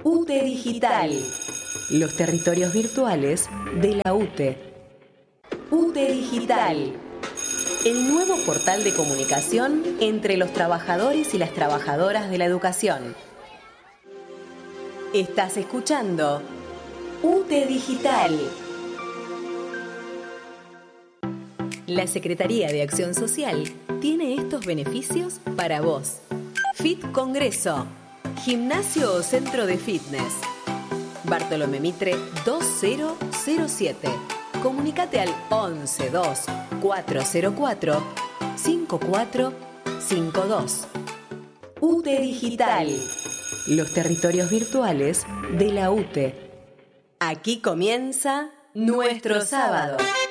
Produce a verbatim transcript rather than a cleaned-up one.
U T E Digital, los territorios virtuales de la U T E. U T E Digital, el nuevo portal de comunicación entre los trabajadores y las trabajadoras de la educación. Estás escuchando U T E Digital. La Secretaría de Acción Social tiene estos beneficios para vos. Fit Congreso, gimnasio o centro de fitness. Bartolomé Mitre dos mil siete. Comunicate al once dos cuatro cero cuatro cinco cuatro cinco dos. U T E Digital, los territorios virtuales de la U T E. Aquí comienza nuestro sábado.